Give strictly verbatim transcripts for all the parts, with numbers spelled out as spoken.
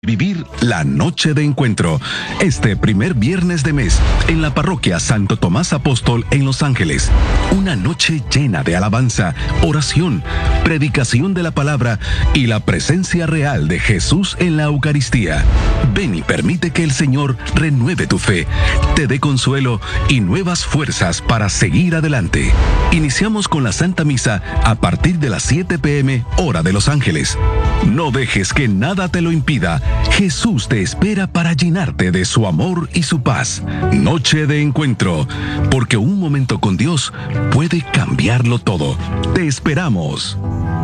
Vivir la noche de encuentro este primer viernes de mes en la parroquia Santo Tomás Apóstol en Los Ángeles. Una noche llena de alabanza, oración, predicación de la palabra y la presencia real de Jesús en la Eucaristía. Ven y permite que el Señor renueve tu fe, te dé consuelo y nuevas fuerzas para seguir adelante. Iniciamos con la Santa Misa a partir de las siete pe eme hora de Los Ángeles. No dejes que nada te lo impida. Jesús te espera para llenarte de su amor y su paz. Noche de encuentro, porque un momento con Dios puede cambiarlo todo. Te esperamos.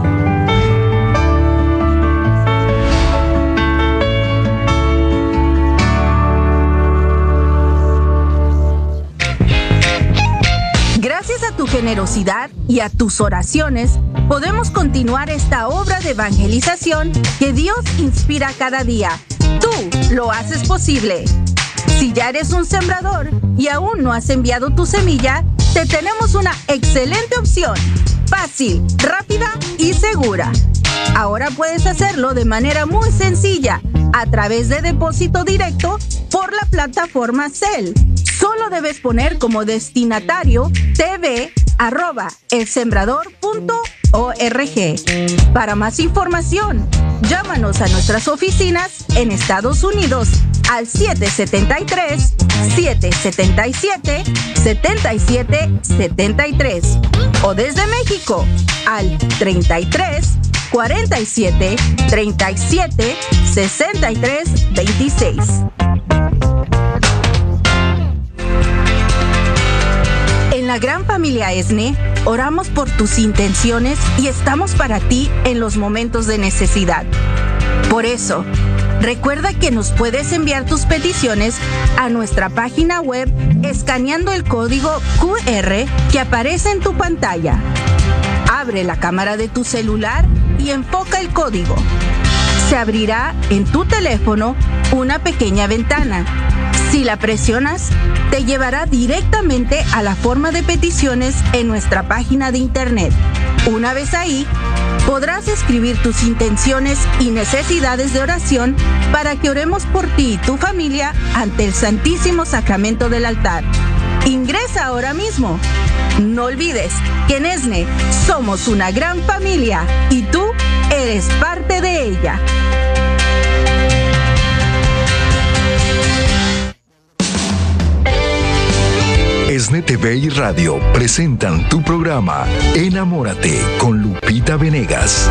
Gracias a tu generosidad y a tus oraciones, podemos continuar esta obra de evangelización que Dios inspira cada día. Tú lo haces posible. Si ya eres un sembrador y aún no has enviado tu semilla, te tenemos una excelente opción. Fácil, rápida y segura. Ahora puedes hacerlo de manera muy sencilla, a través de depósito directo por la plataforma Zelle. Solo debes poner como destinatario tv arroba elsembrador punto org. Para más información, llámanos a nuestras oficinas en Estados Unidos al siete siete tres, siete siete siete, siete siete siete tres o desde México al treinta y tres, cuarenta y siete, treinta y siete, sesenta y tres, veintiséis. En la gran familia ESNE, oramos por tus intenciones y estamos para ti en los momentos de necesidad. Por eso, recuerda que nos puedes enviar tus peticiones a nuestra página web escaneando el código cu erre que aparece en tu pantalla. Abre la cámara de tu celular y enfoca el código. Se abrirá en tu teléfono una pequeña ventana. Si la presionas, te llevará directamente a la forma de peticiones en nuestra página de internet. Una vez ahí, podrás escribir tus intenciones y necesidades de oración para que oremos por ti y tu familia ante el Santísimo Sacramento del altar. Ingresa ahora mismo. No olvides que en ESNE somos una gran familia y tú eres parte de ella. ESNE T V y Radio presentan tu programa Enamórate con Lupita Venegas.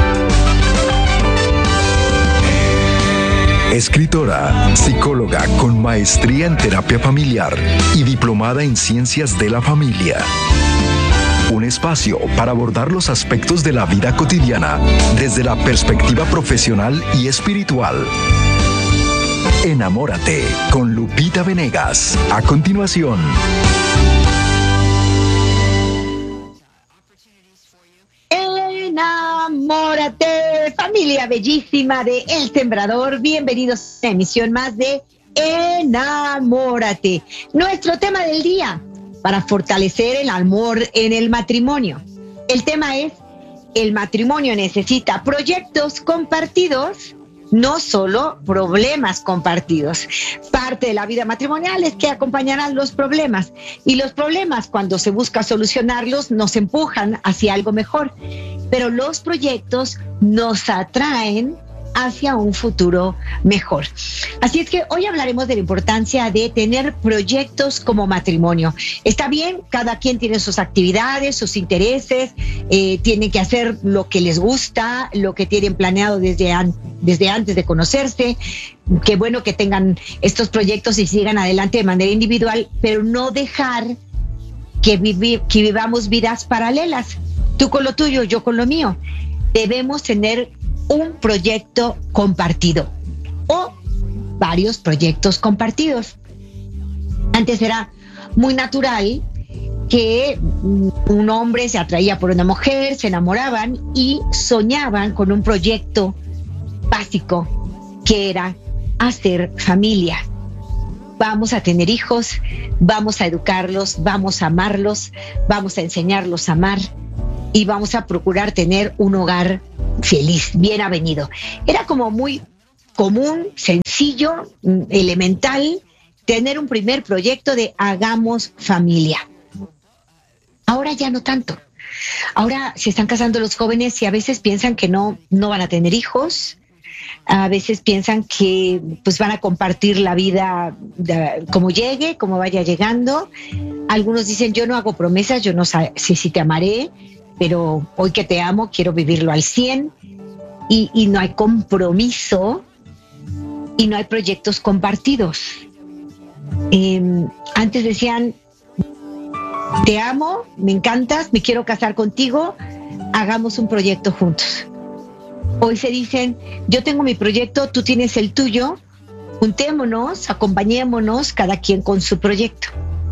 Escritora, psicóloga con maestría en terapia familiar y diplomada en ciencias de la familia. Un espacio para abordar los aspectos de la vida cotidiana desde la perspectiva profesional y espiritual. Enamórate con Lupita Venegas. A continuación. Enamórate, familia bellísima de El Sembrador. Bienvenidos a una emisión más de Enamórate. Nuestro tema del día, para fortalecer el amor en el matrimonio. El tema es: el matrimonio necesita proyectos compartidos, no solo problemas compartidos. Parte de la vida matrimonial es que acompañarán los problemas, y los problemas, cuando se busca solucionarlos, nos empujan hacia algo mejor, pero los proyectos nos atraen hacia un futuro mejor. Así es que hoy hablaremos de la importancia de tener proyectos como matrimonio. Está bien, cada quien tiene sus actividades, sus intereses, eh, tienen que hacer lo que les gusta, lo que tienen planeado desde, an- desde antes de conocerse. Qué bueno que tengan estos proyectos y sigan adelante de manera individual, pero no dejar que, vivi- que vivamos vidas paralelas. Tú con lo tuyo, yo con lo mío. Debemos tener un proyecto compartido o varios proyectos compartidos. Antes era muy natural que un hombre se atraía por una mujer, se enamoraban y soñaban con un proyecto básico que era hacer familia. Vamos a tener hijos, vamos a educarlos, vamos a amarlos, vamos a enseñarlos a amar y vamos a procurar tener un hogar feliz, bien avenido. Era como muy común, sencillo, elemental, tener un primer proyecto de hagamos familia. Ahora ya no tanto. Ahora se están casando los jóvenes y a veces piensan que no, no van a tener hijos. A veces piensan que pues van a compartir la vida de, como llegue, como vaya llegando. Algunos dicen, yo no hago promesas, yo no sé si te amaré, pero hoy que te amo quiero vivirlo al cien. Y, y no hay compromiso y no hay proyectos compartidos. Eh, antes decían, te amo, me encantas, me quiero casar contigo, hagamos un proyecto juntos. Hoy se dicen, yo tengo mi proyecto, tú tienes el tuyo, juntémonos, acompañémonos, cada quien con su proyecto.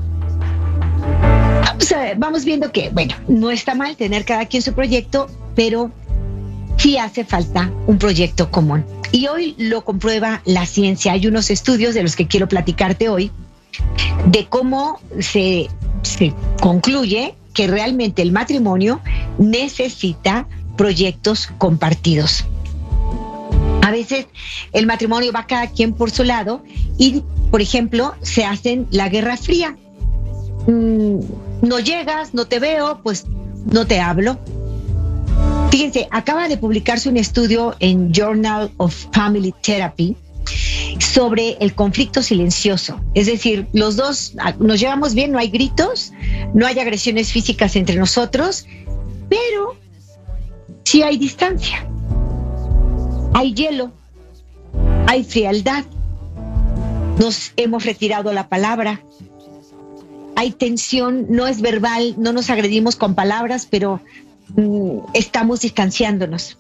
Vamos, a ver, vamos viendo que, bueno, no está mal tener cada quien su proyecto, pero sí hace falta un proyecto común. Y hoy lo comprueba la ciencia. Hay unos estudios de los que quiero platicarte hoy, de cómo se, se concluye que realmente el matrimonio necesita proyectos compartidos. A veces el matrimonio va cada quien por su lado y, por ejemplo, se hacen la Guerra Fría. Mm, no llegas, no te veo, pues no te hablo. Fíjense, acaba de publicarse un estudio en Journal of Family Therapy sobre el conflicto silencioso. Es decir, los dos nos llevamos bien, no hay gritos, no hay agresiones físicas entre nosotros, pero sí hay distancia, hay hielo, hay frialdad, nos hemos retirado la palabra, hay tensión, no es verbal, no nos agredimos con palabras, pero mm, estamos distanciándonos.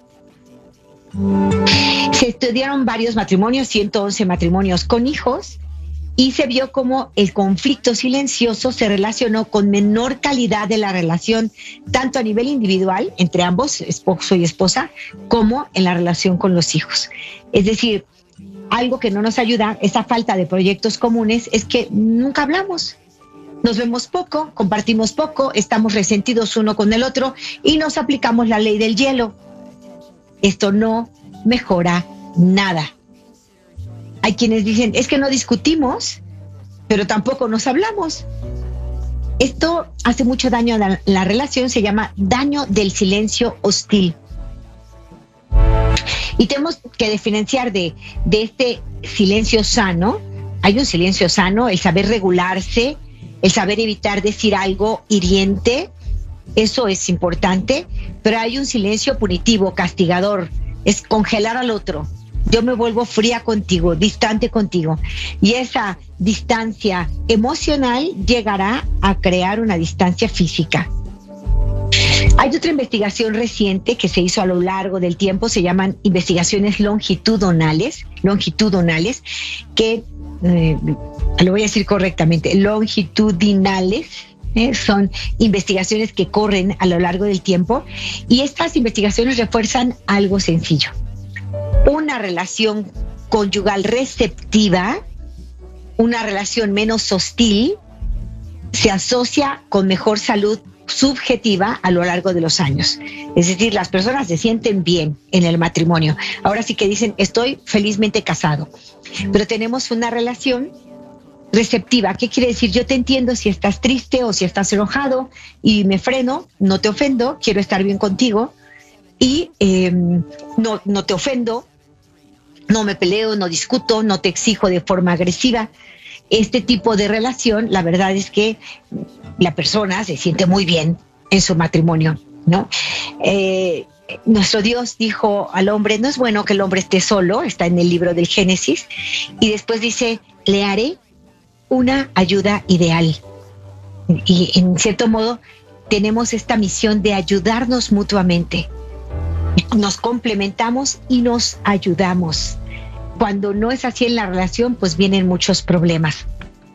Se estudiaron varios matrimonios, ciento once matrimonios con hijos, y se vio cómo el conflicto silencioso se relacionó con menor calidad de la relación, tanto a nivel individual, entre ambos, esposo y esposa, como en la relación con los hijos. Es decir, algo que no nos ayuda, esa falta de proyectos comunes, es que nunca hablamos. Nos vemos poco, compartimos poco, estamos resentidos uno con el otro y nos aplicamos la ley del hielo. Esto no mejora nada. Hay quienes dicen, es que no discutimos, pero tampoco nos hablamos. Esto hace mucho daño a la, la relación, se llama daño del silencio hostil. Y tenemos que diferenciar de, de este silencio sano. Hay un silencio sano, el saber regularse, el saber evitar decir algo hiriente, eso es importante, pero hay un silencio punitivo, castigador, es congelar al otro. Yo me vuelvo fría contigo, distante contigo. Y esa distancia emocional llegará a crear una distancia física. Hay otra investigación reciente que se hizo a lo largo del tiempo, se llaman investigaciones longitudinales, longitudinales, que, eh, lo voy a decir correctamente, longitudinales, eh, son investigaciones que corren a lo largo del tiempo, y estas investigaciones refuerzan algo sencillo. Una relación conyugal receptiva, una relación menos hostil, se asocia con mejor salud subjetiva a lo largo de los años. Es decir, las personas se sienten bien en el matrimonio. Ahora sí que dicen, estoy felizmente casado. Pero tenemos una relación receptiva. ¿Qué quiere decir? Yo te entiendo si estás triste o si estás enojado y me freno, no te ofendo, quiero estar bien contigo y eh, no, no te ofendo, no me peleo, no discuto, no te exijo de forma agresiva. Este tipo de relación, la verdad es que la persona se siente muy bien en su matrimonio, ¿no? Eh, nuestro Dios dijo al hombre, no es bueno que el hombre esté solo, está en el libro del Génesis, y después dice, le haré una ayuda ideal. Y en cierto modo tenemos esta misión de ayudarnos mutuamente. Nos complementamos y nos ayudamos. Cuando no es así en la relación, pues vienen muchos problemas.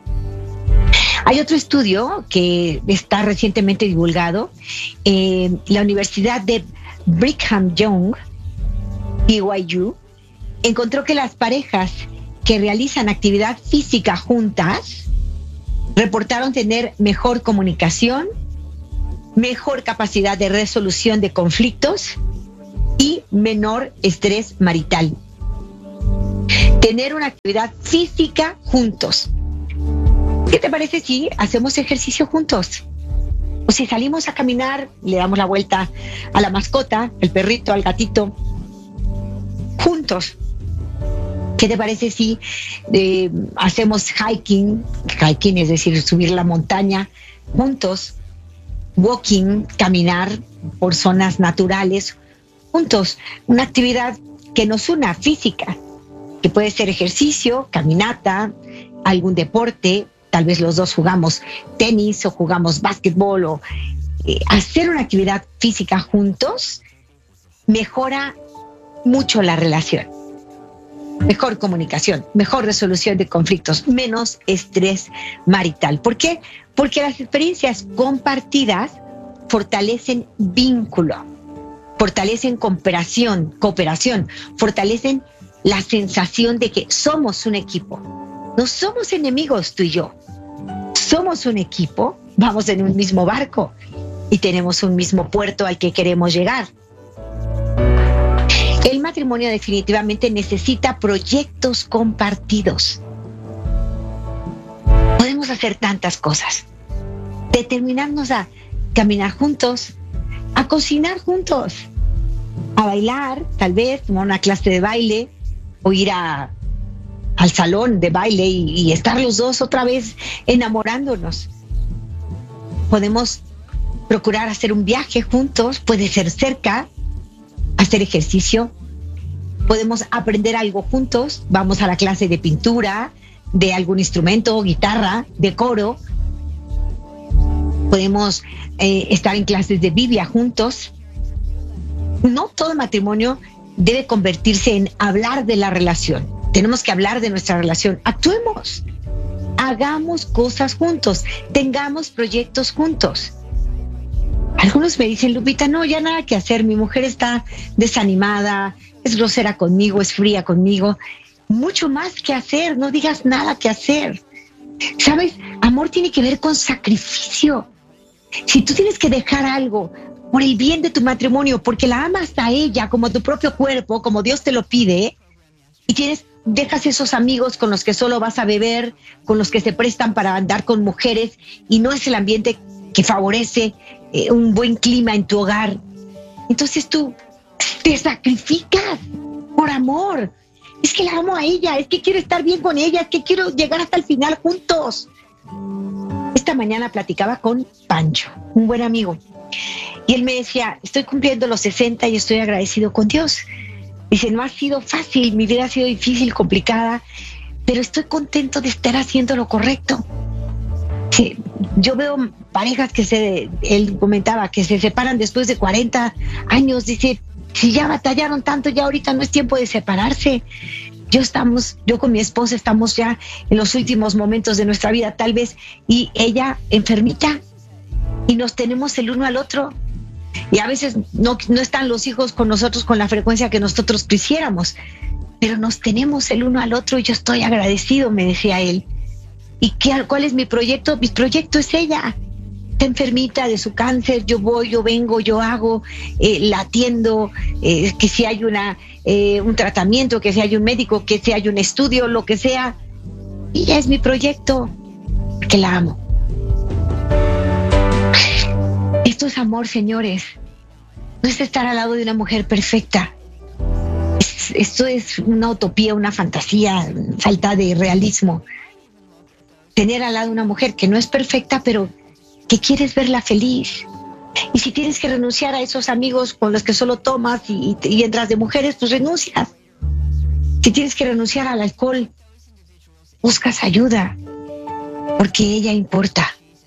Hay otro estudio que está recientemente divulgado. Eh, la Universidad de Brigham Young, B Y U, encontró que las parejas que realizan actividad física juntas reportaron tener mejor comunicación, mejor capacidad de resolución de conflictos y menor estrés marital. tener una actividad física juntos. ¿Qué te parece si hacemos ejercicio juntos? O si salimos a caminar, le damos la vuelta a la mascota, el perrito, al gatito, juntos. ¿Qué te parece si eh, hacemos hiking, hiking es decir, subir la montaña juntos, walking, caminar por zonas naturales juntos? Una actividad que nos una, física, que puede ser ejercicio, caminata, algún deporte. Tal vez los dos jugamos tenis o jugamos básquetbol o eh, hacer una actividad física juntos mejora mucho la relación. Mejor comunicación, mejor resolución de conflictos, menos estrés marital. ¿Por qué? Porque las experiencias compartidas fortalecen vínculo, fortalecen cooperación, cooperación, fortalecen la sensación de que somos un equipo. No somos enemigos tú y yo. Somos un equipo, vamos en un mismo barco y tenemos un mismo puerto al que queremos llegar. El matrimonio definitivamente necesita proyectos compartidos. Podemos hacer tantas cosas. Determinarnos a caminar juntos, a cocinar juntos, a bailar, tal vez, tomar una clase de baile o ir a, al salón de baile y, y estar los dos otra vez enamorándonos. Podemos procurar hacer un viaje juntos, puede ser cerca, hacer ejercicio, podemos aprender algo juntos, vamos a la clase de pintura, de algún instrumento, guitarra, de coro, podemos eh, estar en clases de Biblia juntos. No todo matrimonio debe convertirse en hablar de la relación, tenemos que hablar de nuestra relación, actuemos, hagamos cosas juntos, tengamos proyectos juntos. Algunos me dicen, Lupita, no, ya nada que hacer, mi mujer está desanimada, es grosera conmigo, es fría conmigo. Mucho más que hacer, no digas nada que hacer. ¿Sabes? Amor tiene que ver con sacrificio. Si tú tienes que dejar algo por el bien de tu matrimonio, porque la amas a ella como tu propio cuerpo, como Dios te lo pide, y tienes, dejas esos amigos con los que solo vas a beber, con los que se prestan para andar con mujeres, y no es el ambiente que favorece eh, un buen clima en tu hogar. Entonces tú te sacrificas por amor. Es que la amo a ella, es que quiero estar bien con ella, es que quiero llegar hasta el final juntos. Esta mañana platicaba con Pancho, un buen amigo, y él me decía, estoy cumpliendo los sesenta y estoy agradecido con Dios. Dice, no ha sido fácil, mi vida ha sido difícil, complicada, pero estoy contento de estar haciendo lo correcto. Sí, yo veo parejas que se, él comentaba, que se separan después de cuarenta años, dice, si ya batallaron tanto, ya ahorita no es tiempo de separarse. Yo estamos, yo con mi esposa estamos ya en los últimos momentos de nuestra vida, tal vez, y ella enfermita, y nos tenemos el uno al otro. Y a veces no, no están los hijos con nosotros con la frecuencia que nosotros quisiéramos, pero nos tenemos el uno al otro y yo estoy agradecido, me decía él. ¿Y qué, cuál es mi proyecto? Mi proyecto es ella. Está enfermita de su cáncer, yo voy, yo vengo, yo hago, eh, la atiendo, eh, que si hay una, eh, un tratamiento, que si hay un médico, que si hay un estudio, lo que sea. Y ya es mi proyecto, que la amo. Esto es amor, señores. No es estar al lado de una mujer perfecta. Es, esto es una utopía, una fantasía, falta de realismo. Tener al lado una mujer que no es perfecta, pero que quieres verla feliz. Y si tienes que renunciar a esos amigos con los que solo tomas y, y entras de mujeres, pues renuncias. Si tienes que renunciar al alcohol, buscas ayuda, porque ella importa.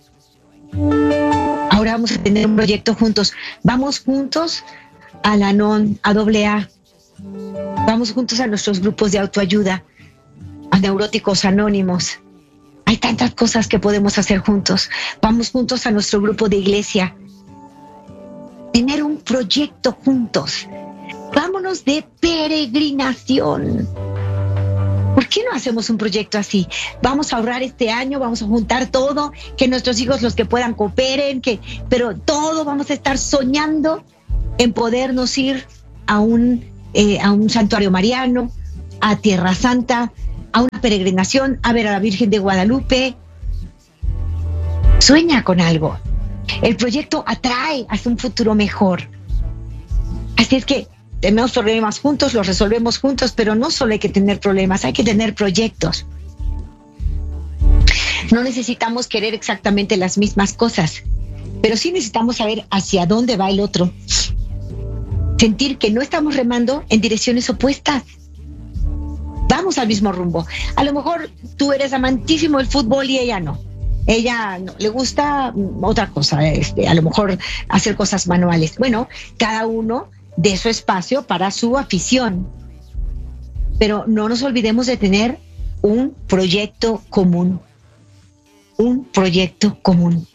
Ahora vamos a tener un proyecto juntos. Vamos juntos a la non, a doble A. Vamos juntos a nuestros grupos de autoayuda, a Neuróticos Anónimos. Hay tantas cosas que podemos hacer juntos. Vamos juntos a nuestro grupo de iglesia. Tener un proyecto juntos. Vámonos de peregrinación. ¿Por qué no hacemos un proyecto así? Vamos a ahorrar este año, vamos a juntar todo, que nuestros hijos los que puedan cooperen, que, pero todo vamos a estar soñando en podernos ir a un, eh, a un santuario mariano, a Tierra Santa, a una peregrinación, a ver a la Virgen de Guadalupe. Sueña con algo. El proyecto atrae hacia un futuro mejor. Así es que tenemos problemas juntos, los resolvemos juntos, pero no solo hay que tener problemas, hay que tener proyectos. No necesitamos querer exactamente las mismas cosas, pero sí necesitamos saber hacia dónde va el otro. Sentir que no estamos remando en direcciones opuestas. Vamos al mismo rumbo. A lo mejor tú eres amantísimo del fútbol y ella no. Ella no, le gusta otra cosa, este, a lo mejor hacer cosas manuales. Bueno, cada uno de su espacio para su afición. Pero no nos olvidemos de tener un proyecto común. Un proyecto común.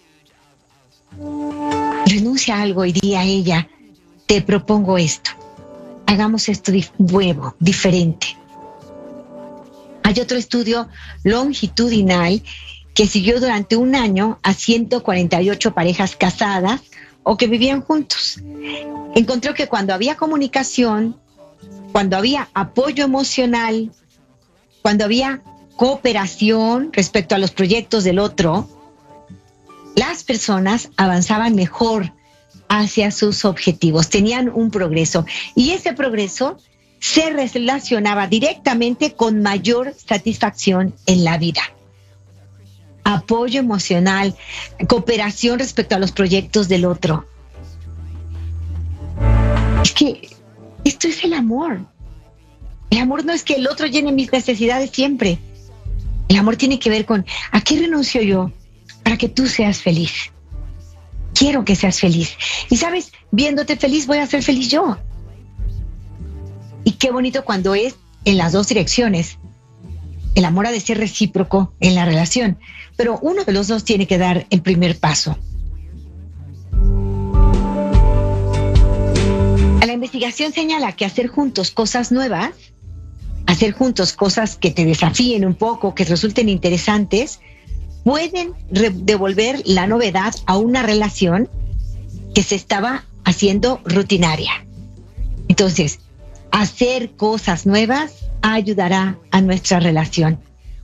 Renuncia a algo y di a ella, te propongo esto. Hagamos esto dif- nuevo, diferente. Hay otro estudio longitudinal que siguió durante un año a ciento cuarenta y ocho parejas casadas o que vivían juntos. Encontró que cuando había comunicación, cuando había apoyo emocional, cuando había cooperación respecto a los proyectos del otro, las personas avanzaban mejor hacia sus objetivos, tenían un progreso y ese progreso se relacionaba directamente con mayor satisfacción en la vida. Apoyo emocional, cooperación respecto a los proyectos del otro. Es que esto es el amor. El amor no es que el otro llene mis necesidades siempre. El amor tiene que ver con ¿a qué renuncio yo para que tú seas feliz? Quiero que seas feliz. Y sabes, viéndote feliz voy a ser feliz yo. Y qué bonito cuando es en las dos direcciones. El amor ha de ser recíproco en la relación, pero uno de los dos tiene que dar el primer paso. La investigación señala que hacer juntos cosas nuevas, hacer juntos cosas que te desafíen un poco, que resulten interesantes, pueden re- devolver la novedad a una relación que se estaba haciendo rutinaria. Entonces, hacer cosas nuevas ayudará a nuestra relación.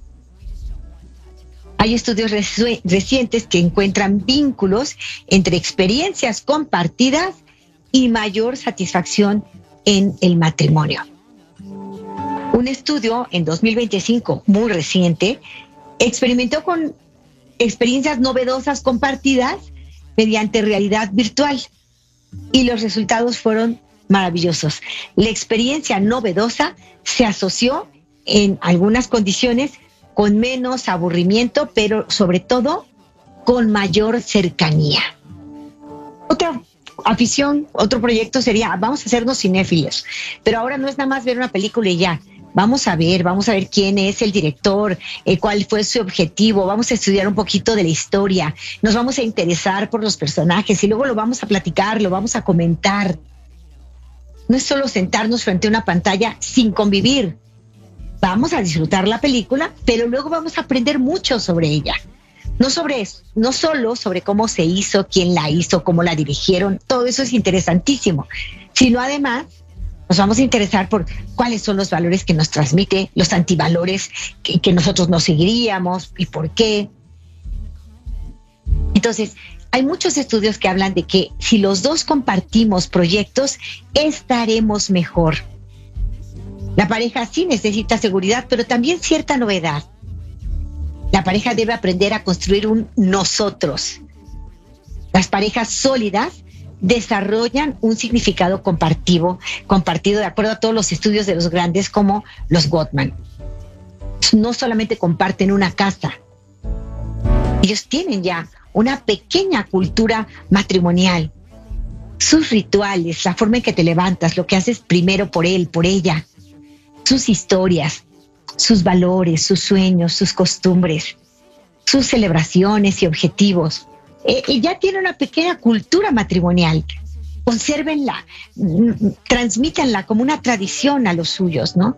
Hay estudios resu- recientes que encuentran vínculos entre experiencias compartidas y mayor satisfacción en el matrimonio. Un estudio en dos mil veinticinco, muy reciente, experimentó con experiencias novedosas compartidas mediante realidad virtual y los resultados fueron maravillosos. La experiencia novedosa se asoció en algunas condiciones con menos aburrimiento, pero sobre todo con mayor cercanía. Otra afición, otro proyecto sería, vamos a hacernos cinéfilos, pero ahora no es nada más ver una película y ya. Vamos a ver, vamos a ver quién es el director, eh, cuál fue su objetivo, vamos a estudiar un poquito de la historia, nos vamos a interesar por los personajes y luego lo vamos a platicar, lo vamos a comentar. No es solo sentarnos frente a una pantalla sin convivir. Vamos a disfrutar la película, pero luego vamos a aprender mucho sobre ella. No sobre eso, no solo sobre cómo se hizo, quién la hizo, cómo la dirigieron, todo eso es interesantísimo, sino además nos vamos a interesar por cuáles son los valores que nos transmite, los antivalores que, que nosotros no seguiríamos y por qué. Entonces, hay muchos estudios que hablan de que si los dos compartimos proyectos, estaremos mejor. La pareja sí necesita seguridad, pero también cierta novedad. La pareja debe aprender a construir un nosotros. Las parejas sólidas desarrollan un significado compartido, compartido de acuerdo a todos los estudios de los grandes como los Gottman. No solamente comparten una casa, ellos tienen ya una pequeña cultura matrimonial. Sus rituales, la forma en que te levantas, lo que haces primero por él, por ella, sus historias, sus valores, sus sueños, sus costumbres, sus celebraciones y objetivos. Eh, y ya tiene una pequeña cultura matrimonial. Consérvenla, transmítanla como una tradición a los suyos, ¿no?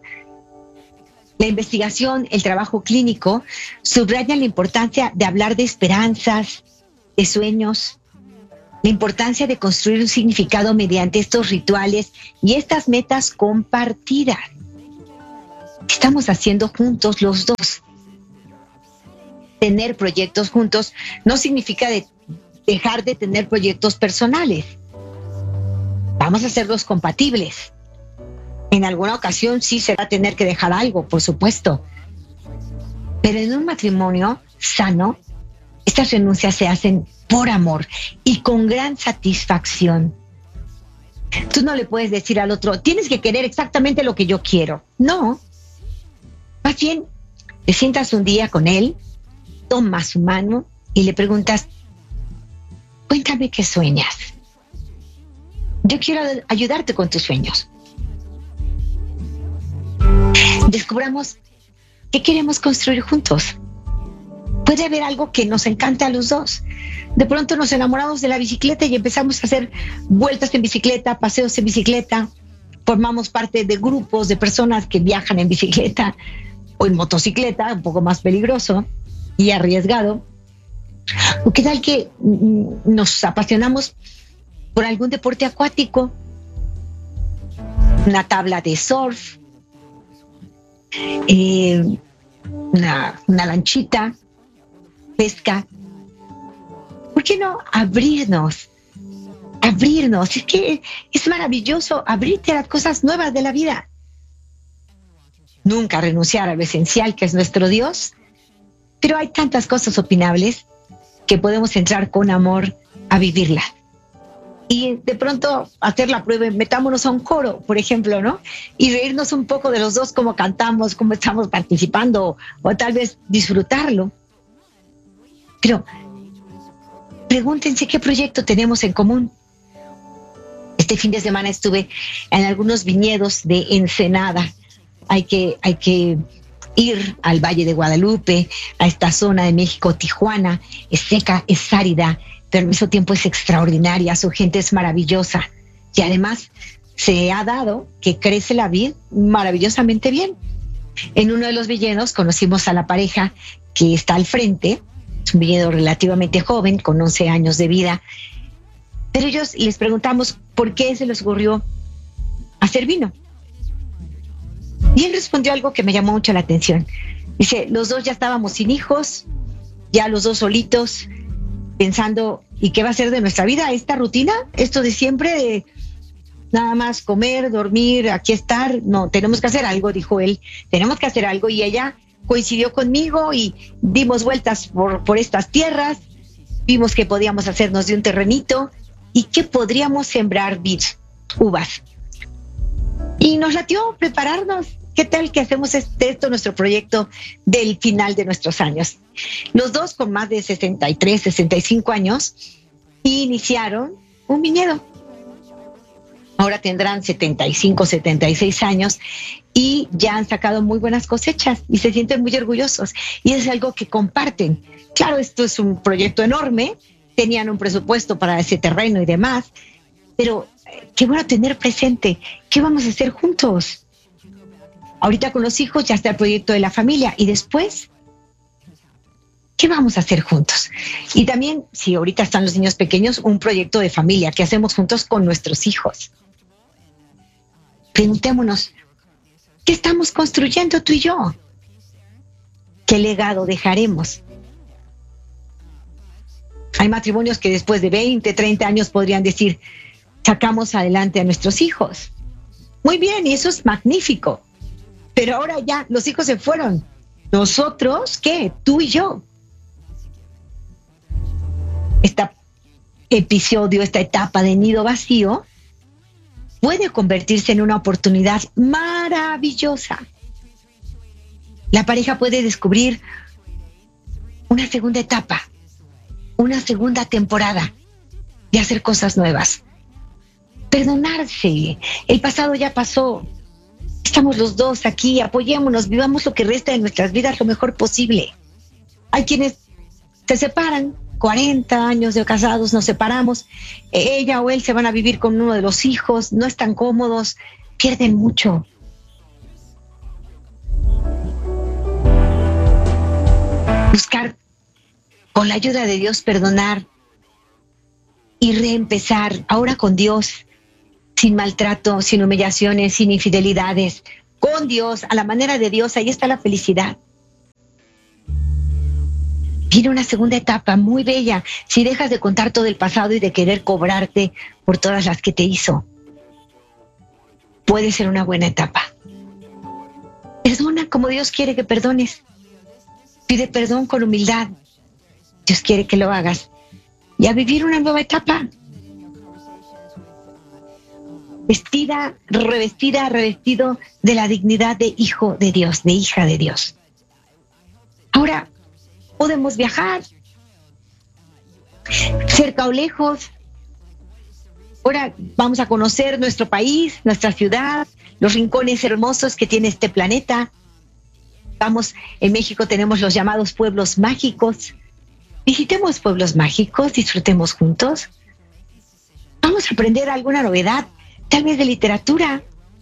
La investigación, el trabajo clínico subrayan la importancia de hablar de esperanzas, de sueños, la importancia de construir un significado mediante estos rituales y estas metas compartidas. ¿Qué estamos haciendo juntos los dos? Tener proyectos juntos no significa de dejar de tener proyectos personales. Vamos a hacerlos compatibles. En alguna ocasión sí se va a tener que dejar algo, por supuesto. Pero en un matrimonio sano, estas renuncias se hacen por amor y con gran satisfacción. Tú no le puedes decir al otro, tienes que querer exactamente lo que yo quiero. No. Más bien, te sientas un día con él, tomas su mano y le preguntas, cuéntame qué sueñas. Yo quiero ayudarte con tus sueños. Descubramos qué queremos construir juntos. Puede haber algo que nos encante a los dos. De pronto nos enamoramos de la bicicleta y empezamos a hacer vueltas en bicicleta, paseos en bicicleta. Formamos parte de grupos de personas que viajan en bicicleta o en motocicleta, un poco más peligroso y arriesgado. ¿O qué tal que nos apasionamos por algún deporte acuático? Una tabla de surf, eh, una, una lanchita, pesca. ¿Por qué no abrirnos? Abrirnos. Es que es maravilloso abrirte a las cosas nuevas de la vida. Nunca renunciar a lo esencial que es nuestro Dios. Pero hay tantas cosas opinables que podemos entrar con amor a vivirlas. Y de pronto hacer la prueba, metámonos a un coro, por ejemplo, ¿no? Y reírnos un poco de los dos, cómo cantamos, cómo estamos participando, o, o tal vez disfrutarlo. Pero pregúntense qué proyecto tenemos en común. Este fin de semana estuve en algunos viñedos de Ensenada. Hay que, hay que ir al Valle de Guadalupe, a esta zona de México, Tijuana. Es seca, es árida, pero al mismo tiempo es extraordinaria. Su gente es maravillosa. Y además se ha dado que crece la vid maravillosamente bien. En uno de los viñedos conocimos a la pareja que está al frente. Es un viñedo relativamente joven, con once años de vida. Pero ellos les preguntamos por qué se les ocurrió hacer vino. Y él respondió algo que me llamó mucho la atención. Dice, los dos ya estábamos sin hijos, ya los dos solitos, pensando, ¿y qué va a ser de nuestra vida? ¿Esta rutina? ¿Esto de siempre? De nada más comer, dormir, aquí estar. No, tenemos que hacer algo, dijo él. Tenemos que hacer algo. Y ella coincidió conmigo y dimos vueltas por, por estas tierras. Vimos que podíamos hacernos de un terrenito y que podríamos sembrar vid, uvas. Y nos latió prepararnos. ¿Qué tal que hacemos este, esto, nuestro proyecto del final de nuestros años? Los dos con más de sesenta y tres, sesenta y cinco años iniciaron un viñedo. Ahora tendrán setenta y cinco, setenta y seis años y ya han sacado muy buenas cosechas y se sienten muy orgullosos. Y es algo que comparten. Claro, esto es un proyecto enorme. Tenían un presupuesto para ese terreno y demás. Pero qué bueno tener presente. ¿Qué vamos a hacer juntos? Ahorita con los hijos ya está el proyecto de la familia. ¿Y después? ¿Qué vamos a hacer juntos? Y también, si ahorita están los niños pequeños, un proyecto de familia. ¿Qué hacemos juntos con nuestros hijos? Preguntémonos, ¿qué estamos construyendo tú y yo? ¿Qué legado dejaremos? Hay matrimonios que después de veinte, treinta años podrían decir, sacamos adelante a nuestros hijos. Muy bien, y eso es magnífico. Pero ahora ya los hijos se fueron. ¿Nosotros qué? Tú y yo. Este episodio, esta etapa de nido vacío puede convertirse en una oportunidad maravillosa. La pareja puede descubrir una segunda etapa, una segunda temporada de hacer cosas nuevas. Perdonarse. El pasado ya pasó. Estamos los dos aquí, apoyémonos, vivamos lo que resta de nuestras vidas lo mejor posible. Hay quienes se separan, cuarenta años de casados, nos separamos, ella o él se van a vivir con uno de los hijos, no están cómodos, pierden mucho. Buscar, con la ayuda de Dios, perdonar y reempezar, ahora con Dios, sin maltrato, sin humillaciones, sin infidelidades, con Dios, a la manera de Dios, ahí está la felicidad. Viene una segunda etapa muy bella si dejas de contar todo el pasado y de querer cobrarte por todas las que te hizo. Puede ser una buena etapa. Perdona como Dios quiere que perdones. Pide perdón con humildad. Dios quiere que lo hagas. Y a vivir una nueva etapa. Vestida, revestida, revestido de la dignidad de hijo de Dios, de hija de Dios. Ahora podemos viajar, cerca o lejos. Ahora vamos a conocer nuestro país, nuestra ciudad, los rincones hermosos que tiene este planeta. Vamos, en México tenemos los llamados pueblos mágicos. Visitemos pueblos mágicos, disfrutemos juntos. Vamos a aprender alguna novedad, tal vez de literatura.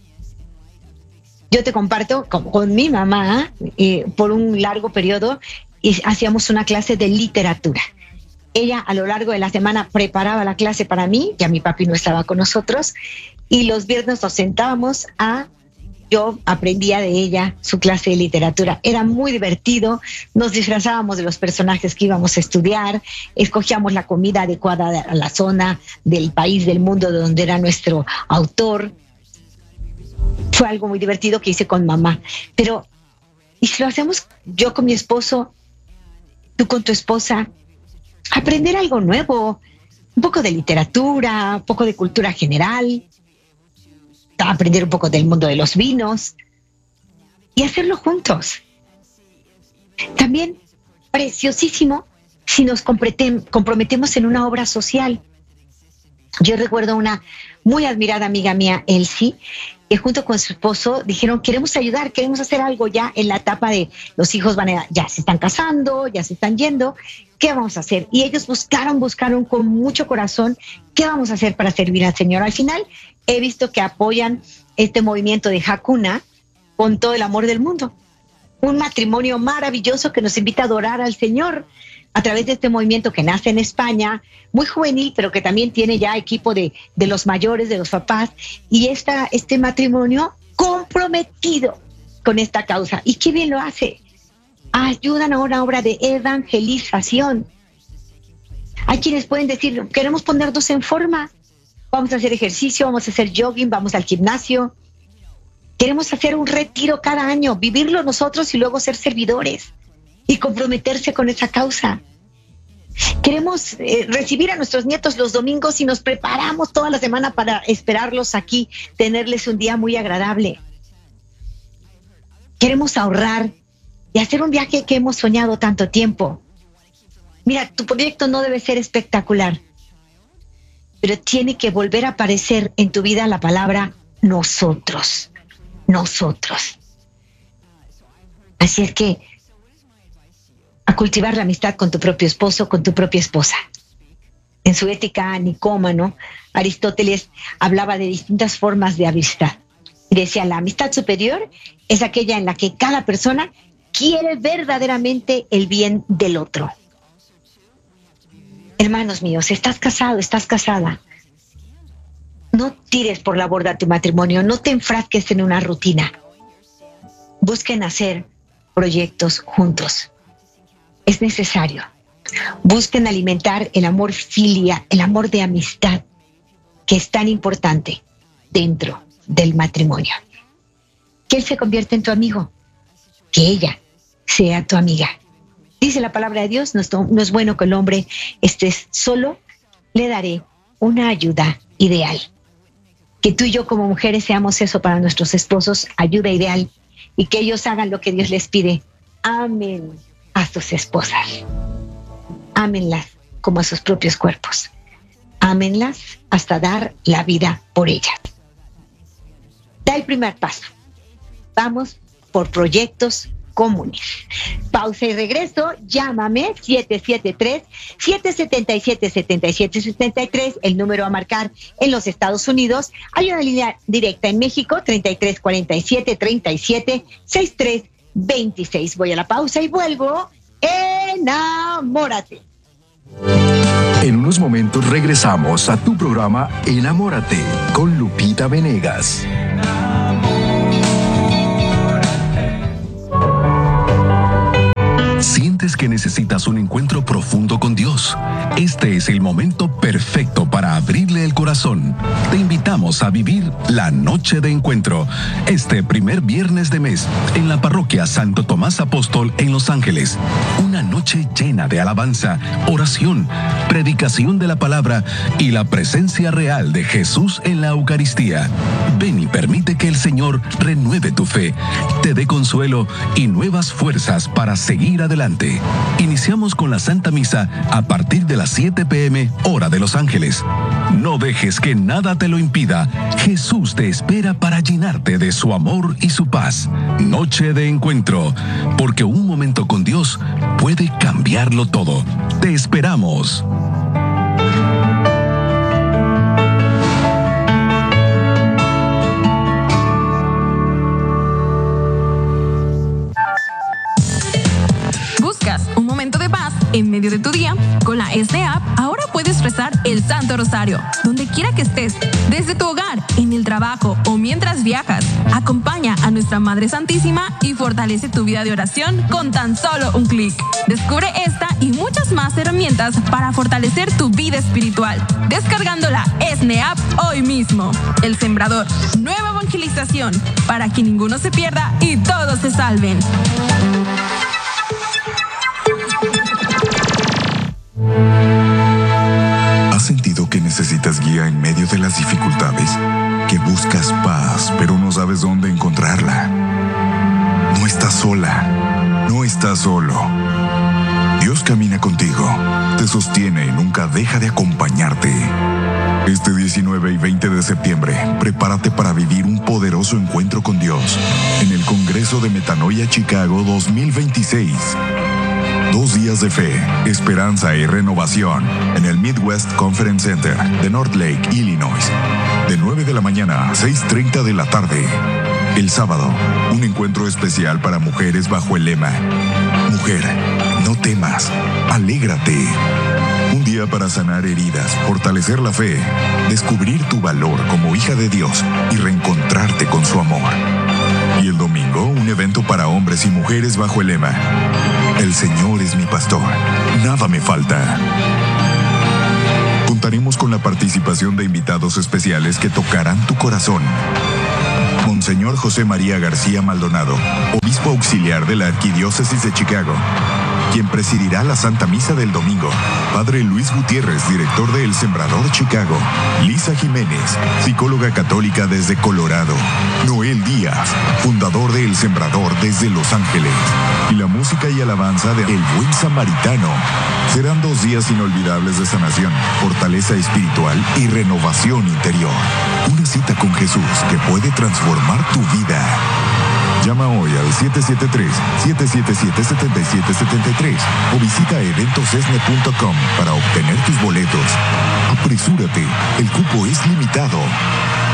Yo te comparto con, con mi mamá, eh, por un largo periodo, y hacíamos una clase de literatura. Ella a lo largo de la semana preparaba la clase para mí, ya mi papi no estaba con nosotros, y los viernes nos sentábamos a, yo aprendía de ella su clase de literatura. Era muy divertido, nos disfrazábamos de los personajes que íbamos a estudiar, escogíamos la comida adecuada a la zona del país, del mundo de donde era nuestro autor. Fue algo muy divertido que hice con mamá. Pero, ¿y si lo hacemos yo con mi esposo, tú con tu esposa? Aprender algo nuevo, un poco de literatura, un poco de cultura general, aprender un poco del mundo de los vinos y hacerlo juntos. También preciosísimo si nos comprometemos en una obra social. Yo recuerdo una muy admirada amiga mía, Elsie, que junto con su esposo dijeron, queremos ayudar, queremos hacer algo ya en la etapa de los hijos van a, ya se están casando, ya se están yendo, ¿qué vamos a hacer? Y ellos buscaron, buscaron con mucho corazón, ¿qué vamos a hacer para servir al Señor? Al final he visto que apoyan este movimiento de Hakuna con todo el amor del mundo. Un matrimonio maravilloso que nos invita a adorar al Señor a través de este movimiento que nace en España, muy juvenil, pero que también tiene ya equipo de, de los mayores, de los papás, y esta, este matrimonio comprometido con esta causa. ¿Y qué bien lo hace? Ayudan a una obra de evangelización. Hay quienes pueden decir, queremos ponernos en forma, vamos a hacer ejercicio, vamos a hacer jogging, vamos al gimnasio. Queremos hacer un retiro cada año, vivirlo nosotros y luego ser servidores y comprometerse con esa causa. Queremos eh, recibir a nuestros nietos los domingos y nos preparamos toda la semana para esperarlos aquí, tenerles un día muy agradable. Queremos ahorrar y hacer un viaje que hemos soñado tanto tiempo. Mira, tu proyecto no debe ser espectacular, pero tiene que volver a aparecer en tu vida la palabra nosotros. Nosotros. Así es que a cultivar la amistad con tu propio esposo, con tu propia esposa. En su Ética Nicómano, Aristóteles hablaba de distintas formas de amistad. Y decía, la amistad superior es aquella en la que cada persona quiere verdaderamente el bien del otro. Hermanos míos, estás casado, estás casada. No tires por la borda tu matrimonio, no te enfrasques en una rutina. Busquen hacer proyectos juntos. Es necesario. Busquen alimentar el amor filia, el amor de amistad, que es tan importante dentro del matrimonio. Que él se convierta en tu amigo, que ella sea tu amiga. Dice la palabra de Dios, no es, no es bueno que el hombre esté solo, le daré una ayuda ideal. Que tú y yo como mujeres seamos eso para nuestros esposos, ayuda ideal, y que ellos hagan lo que Dios les pide. Amen a sus esposas. Ámenlas como a sus propios cuerpos. Ámenlas hasta dar la vida por ellas. Da el primer paso. Vamos por proyectos comunes. Pausa y regreso. Llámame siete siete tres, siete siete siete, siete siete siete tres, el número a marcar en los Estados Unidos. Hay una línea directa en México, treinta y tres cuarenta y siete, treinta y siete, sesenta y tres veintiséis. Voy a la pausa y vuelvo. Enamórate. En unos momentos regresamos a tu programa Enamórate con Lupita Venegas. ¿Sientes que necesitas un encuentro profundo con Dios? Este es el momento perfecto para abrirle el corazón. Te invitamos a vivir la Noche de Encuentro, este primer viernes de mes, en la parroquia Santo Tomás Apóstol en Los Ángeles. Una noche llena de alabanza, oración, predicación de la palabra y la presencia real de Jesús en la Eucaristía. Ven y permite que el Señor renueve tu fe, te dé consuelo y nuevas fuerzas para seguir adelante. Iniciamos con la Santa Misa a partir de las siete p m hora de Los Ángeles. No dejes que nada te lo impida. Jesús te espera para llenarte de su amor y su paz. Noche de Encuentro, porque un momento con Dios puede cambiarlo todo. Te esperamos. Un momento de paz en medio de tu día. Con la S D A P ahora puedes rezar el Santo Rosario donde quiera que estés, desde tu hogar, en el trabajo o mientras viajas. Acompaña a nuestra Madre Santísima y fortalece tu vida de oración con tan solo un clic. Descubre esta y muchas más herramientas para fortalecer tu vida espiritual descargando la S N E A P hoy mismo. El Sembrador, nueva evangelización para que ninguno se pierda y todos se salven. ¿Has sentido que necesitas guía en medio de las dificultades? Que buscas paz, pero no sabes dónde encontrarla. No estás sola. No estás solo. Dios camina contigo, te sostiene y nunca deja de acompañarte. Este diecinueve y veinte de septiembre, prepárate para vivir un poderoso encuentro con Dios en el Congreso de Metanoia Chicago dos mil veintiséis. Dos días de fe, esperanza y renovación en el Midwest Conference Center de North Lake, Illinois. De nueve de la mañana a seis treinta de la tarde. El sábado, un encuentro especial para mujeres bajo el lema: Mujer, no temas, alégrate. Un día para sanar heridas, fortalecer la fe, descubrir tu valor como hija de Dios y reencontrarte con su amor. Y el domingo, un evento para hombres y mujeres bajo el lema: El Señor es mi pastor, nada me falta. Contaremos con la participación de invitados especiales que tocarán tu corazón. Monseñor José María García Maldonado, obispo auxiliar de la Arquidiócesis de Chicago, quien presidirá la Santa Misa del domingo. Padre Luis Gutiérrez, director de El Sembrador Chicago. Lisa Jiménez, psicóloga católica desde Colorado. Noel Díaz, fundador de El Sembrador desde Los Ángeles. Y la música y alabanza de El Buen Samaritano. Serán dos días inolvidables de sanación, fortaleza espiritual y renovación interior. Una cita con Jesús que puede transformar tu vida. Llama hoy al siete siete tres, siete siete siete, siete siete siete tres o visita eventos esne punto com para obtener tus boletos. Apresúrate, el cupo es limitado.